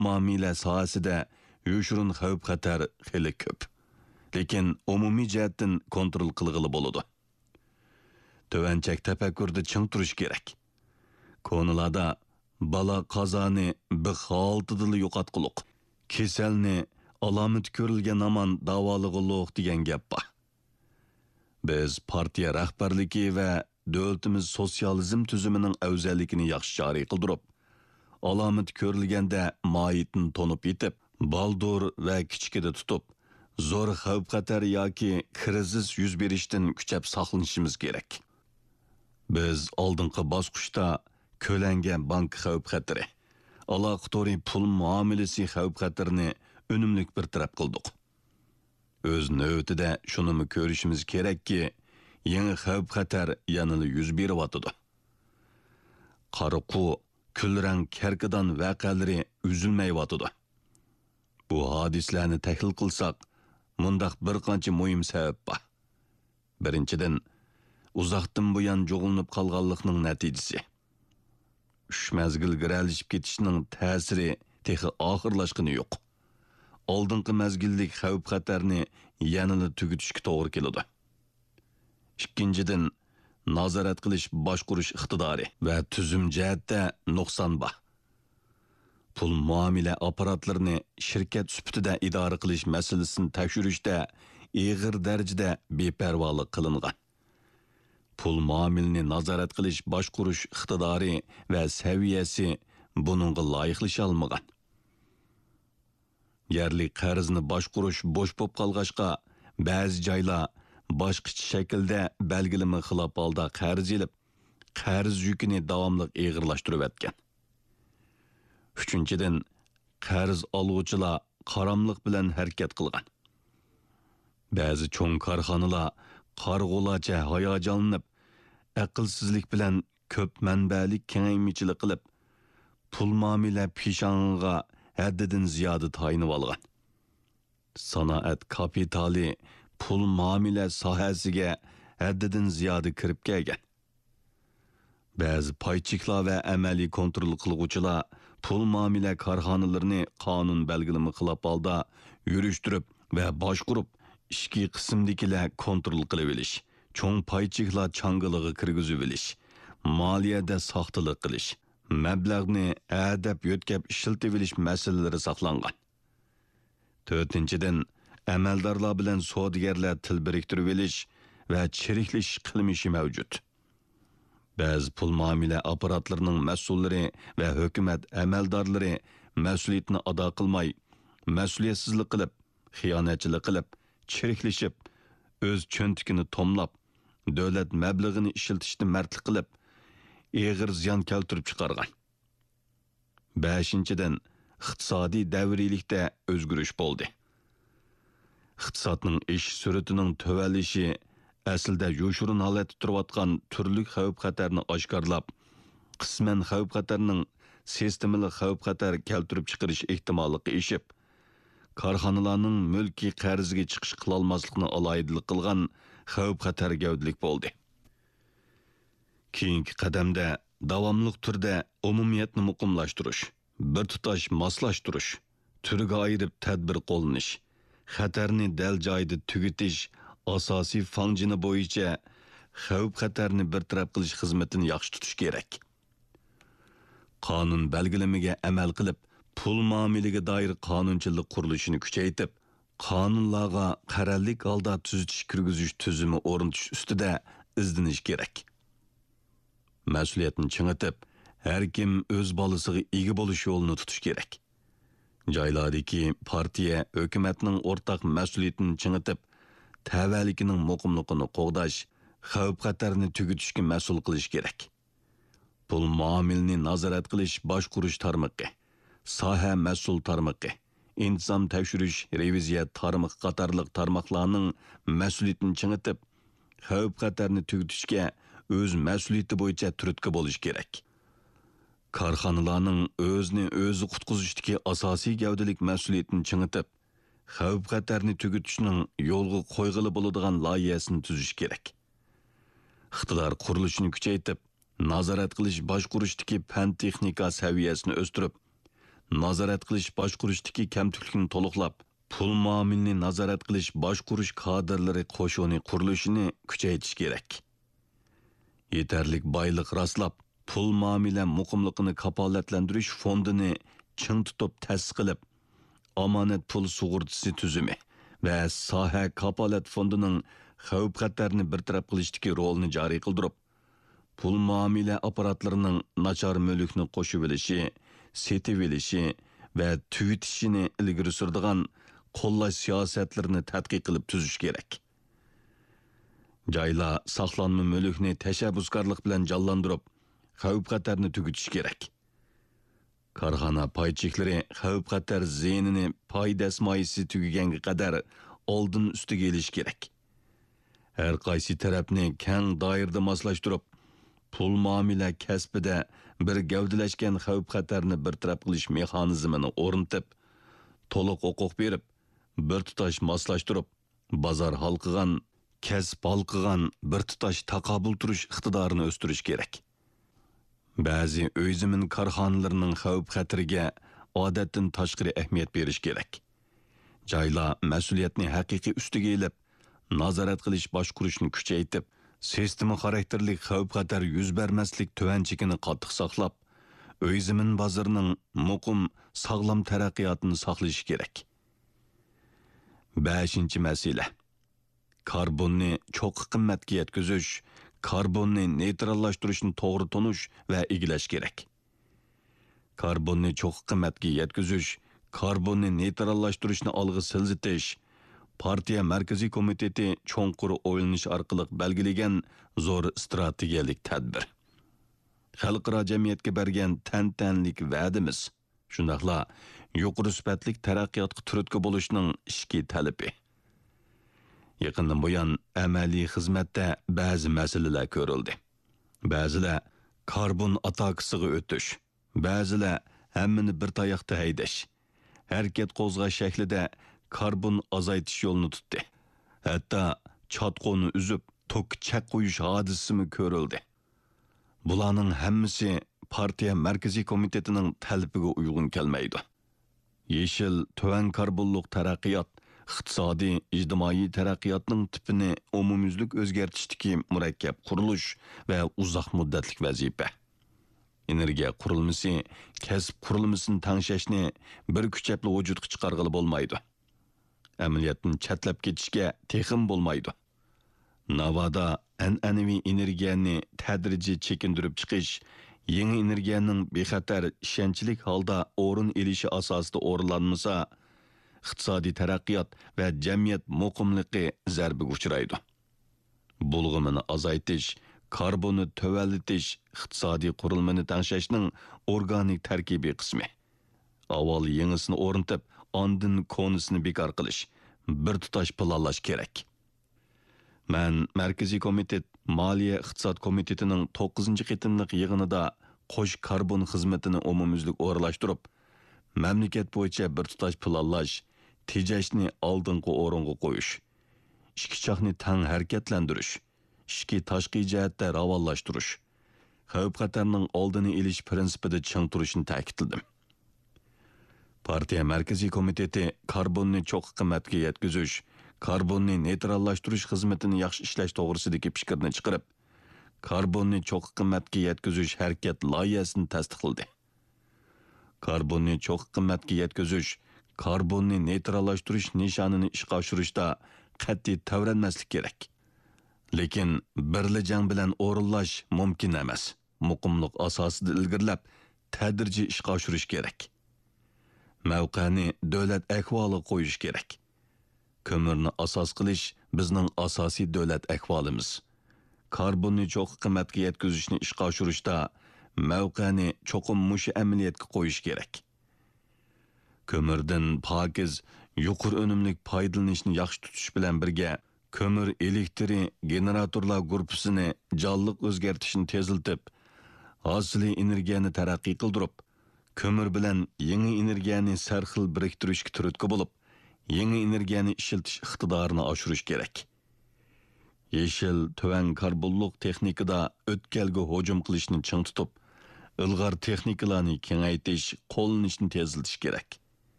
muomala sohasida yo'shurun xavf-xatar xeli ko'p. Lekin umumiy jihatdan kontrol qilg'ili bo'ladi. Tovanchak tafakkurda ching turish kerak. Konularda bala qazoni bir holtidili yo'qotquliq. Kasalni alomat ko'rilgan aman davolig'iliq degan gap bor. Biz partiya rahbarligi va davlatimiz sotsializm tuzumining afzalligini yaxshi joriy qildirib, alomat ko'rilganda moyitni to'nib yetib, baldur va kichkida tutib, zo'r xavf-xatar yoki krizis yuz berishdan kuchab saqlanishimiz kerak. Biz oldingi bosqichda ko'langan bank xavf-xatari, aloqatoriy pul muomalasi xavf-xatarini unumlik bir taraf qildik. O'z navbatida shuni ko'rishimiz kerakki, yangi xavf-xatar yanada yuz beryotdi. Qariqu, kulrang karkidan voqealari uzilmayotdi. Bu hodislarni tahlil qilsak, mundaq bir qancha muhim sabab bor. Birinchidan, uzoqdan buyon jo'g'inib qolganlikning natijasi. Uch mazgil giralishib ketishning ta'siri texi oxirlashqini yo'q. Oldingi mazgillik xavf-xatarni yanada tugutishga to'g'ri keladi. Ikkinchidan, nazorat qilish, boshqarish iqtidori va tuzum jihatda nuqson bor. Pul muomala apparatlarini shirkat sifatida idora qilish masalasini tekshirishda ig'ir darajada beparvolik qilingan. Pul muomalini nazorat qilish, boshqarish iqtidori va saviyasi buningga loyiqlasha olmagan. Yerli qarzni boshqarish bo'sh bo'lib qolg'achqa, ba'zi joylar boshqacha shaklda belgilama xilof holda qarz elib, qarz yukini davomli ig'irlashtirib o'tgan. Uchinchidan, qarz oluvchilar qaramliq bilan harakat qilgan. Ba'zi cho'ng korxonalar qarg'ulacha hayajonlanib, aqlsizlik bilan ko'p manbalik kengaymichilik qilib, pul muomala peshonga haddidan ziyoda tayinib olgan. Sanoat kapitali pul muomala sohasiga haddidan ziyoda kirib kelgan. Ba'zi paychiqlar va amaliy kontrol qiluvchilar pul muomala korxonalarini qonun belgilama xilof holda yurishtirib va boshqarib, ishki qismdagilar kontrol qilib olish, cho'ng paychiqlar changalig'i kirgizib olish, moliyada soxtalik qilish, mablag'ni adab yo'tkab ishlatib olish masalalari saqlangan. To'rtinchidan, amaldorlar bilan savdogarlar til biriktirib olish va chiriklash qilmishi mavjud. Ba'zi pul muomala apparatlarining mas'ullari va hukumat amaldorlari mas'uliyatni ado qilmay, mas'uliyatsizlik qilib, xiyonatchilik qilib, chiriklashib, o'z cho'ntikini tomlab, davlat mablag'ini ishlatishni mardlik qilib, ig'ir ziyon keltirib chiqargan. 5-dan, iqtisodiy davriylikda o'zgarish bo'ldi. Iqtisodning ish sur'atining tövalishi aslida yo'shurun holatda turayotgan turli xavf-xatarni oshkorlab, qisman xavf-xatarning sistemali xavf-xatar keltirib chiqarish ehtimolliga eshib, korxonalarning mulkiy qarziga chiqish qilolmaslikni aloyidilik qilgan xavf-xatar gavdalik bo'ldi. Keyingi qadamda davomli turda umumiyatni muqimlashtirish, bir tutash moslashtirish, turga ayirib tadbir qo'llanish, xatarni dal joyida tugutish asosiy fanjini bo'yicha xavf-xatarni bir taraf qilish xizmatini yaxshi tutish kerak. Qonun belgilamiga amal qilib, pul muomalaga doir qonunchilik qurilishini kuchaytirib, qonunlarga qarorlik holda tuzitish kirgizish tuzumi o'rnatish ustida izlanish kerak. Mas'uliyatni chingitib, har kim o'z bolasiga ega bo'lish yo'lini tutish kerak. Joylardagi partiya hukumatning o'rtaq mas'uliyatini chingitib, tavalligining muqimligini qo'g'dash, xavf-xatarni tugutishga mas'ul qilish kerak. Pul muomalini nazorat qilish, boshqarish tarmoqi, soha mas'ul tarmoqi, intizom tekshirish, reviziya tarmoq qatorliq tarmoqlarning mas'uliyatini chingitib, xavf-xatarni tugutishga o'z mas'uliyati bo'yicha turtki bo'lish kerak. Korxonalarning o'zni o'zi qutqizishdagi asosiy gavdalik mas'uliyatini chingitib, xavf-xatarni tugutishning yo'lga qo'yg'ili bo'ladigan loyihasini tuzish kerak. Iqtidor qurilishini kuchaytirib, nazorat qilish, boshqarishdagi fan texnika saviyasini o'stirib, nazorat qilish boshqurishdagi kamchilikni to'liqlab, pul muomilini nazorat qilish boshqurish kadrlari qo'shini qurilishini kuchaytirish kerak. Yetarlik boylik rastlab, pul muomila muqimligini kafolatlantirish fondini ching tutib ta'sis qilib, omonat pul sug'urtasi tuzumi va soha kafolat fondining xavf-xatarni bartaraf qilishdagi rolini joriy qildirib, pul muomila apparatlarining nachar mulkni qo'shib olishi, setib olishi va tugitishini ilgari suradigan qo'llash siyosatlarini tadqiq qilib tuzish kerak. Joylar saqlanma mulkni tashabbuskorlik bilan jonlantirib, xavf-xatarni tugitish kerak. Korxona paychiklari xavf-xatar ziynini pay dasmoyisi tugaganga qadar oldin ustiga elish kerak. Har qaysi tarafni keng doirada moslashtirib, pul muomala kasbida bir gavdalashgan xavf-xatarni bartaraf qilish mexanizmini o'rnatib, to'liq huquq berib, bir tutash moslashtirib, bozor halqigan, kasb halqigan bir tutash taqobil turish iqtidorini o'stirish kerak. Ba'zi uy zamin korxonalarining xavf-xatariga odatdan tashqari ahamiyat berish kerak. Joylar mas'uliyatni haqiqiy ustiga elib, nazorat qilish boshqurishni kuchaytirib, sistema xarakterli xavf-xatar yuz bermaslik tuvanchigini qattiq saqlab, uy zamin bozorining muqim, sog'lom taraqqiyotini saqlash kerak. 5-masala. Karbonni cho'q qimmatga yetkazish, karbonni neytrallashtirishni to'g'ri tonish va egilash kerak. Karbonni cho'q qimmatga yetkazish, karbonni neytrallashtirishni olg'a siljitish, partiya markaziy komiteti cho'nqur o'ylanish orqali belgilagan zo'r strategiyalik tadbir. Xalqaro jamiyatga bergan tantanlik va'dimiz, shundaqla yuqori sifatli taraqqiyotga turtki bo'lishning ishki talabi. Yaqindan buyon amaliy xizmatda ba'zi masalalar ko'rildi. Ba'zilar karbon atakisiga o'tish, ba'zilar hammani bir tayoqda haydash, harakat qo'zg'ash shaklida karbon azaytish yo'lini tutdi. Hatto chatqonni uzib, tok chaq qo'yish hodisasi ko'rildi. Bularning hammasi partiya markaziy komitetining talabiga uyg'un kelmaydi. Yeşil tuvan karbonliq taraqqiyot iqtisodiy, ijtimoiy taraqqiyotning tipini umumyuzlik o'zgartishdagi murakkab qurilish va uzoq muddatlik vazifa. Energiya qurilmasi, kasb qurilmasini tanglashni bir kuchapli vujudga chiqarg'ili bo'lmaydi. Amaliyotni chatlab ketishga texim bo'lmaydi. Navoda an'anaviy energiyani tadrijiy chekindirib chiqish, yangi energiyaning bexatar, ishonchli holda o'rin elishi asosida o'rinlanmasa, iqtisodiy taraqqiyot va jamiyat muqimligi zarbiga uchraydi. Bulg'imini azaytish, karbonni tövallatish iqtisodiy qurilmani tanglashning organik tarkibiy qismi. Avval yangisini o'rnatib, ondin konisini bekor qilish, bir tutash planlash kerak. Men Markaziy komitet Moliya iqtisod komitetining 9-qitimliq yig'inida qo'sh karbon xizmatini umumyuzlik o'rlashtirib, mamlakat bo'yicha bir tutash planlash, tejashni oldingi o'ringa qo'yish, ishki chaqni tang harakatlantirish, ishki tashqi jihatda ravonlashtirish, xavf-xatarning oldini olish prinsipida ching turishni ta'kidladim. Partiya markaziy komiteti karbonni cho'q qimmatga yetkazish, karbonni neytrallashtirish xizmatini yaxshi ishlash to'g'risidagi fikrni chiqarib, karbonni cho'q qimmatga yetkazish harakat loyihasini tasdiqladi. Karbonni cho'q qimmatga yetkazish, karbonni neytrallashtirish nishonini ishga oshirishda qat'iy tavranmaslik kerak. Lekin birlijang bilan o'rinlash mumkin emas. Muqimlik asosida ilgirlab, tadrijiy ishga oshirish kerak. Mavqani davlat ahvoliga qo'yish kerak. Ko'mirni asos qilish bizning asosiy davlat ahvolimiz. Karbonni cho'q qimmatga yetkazishni ishga oshirishda mavqani cho'qim mushi amaliyotga qo'yish kerak. Ko'mirdan pokiz, yuqori unumlik foydalanishni yaxshi tutish bilan birga, ko'mir elektri generatorlar guruhisini jonliq o'zgartishni teziltib, hosili energiyani taraqqiy qildirib, ko'mir bilan yangi energiyani sarxil biriktirishga turtki bo'lib, yangi energiyani ishiltish iqtidorini oshirish kerak. Yeşil tuvan karbonliq texnikada o'tkalga hujum qilishni ching tutib, ilg'or texnikalarni kengaytirish, qo'llanishni tezlatish kerak.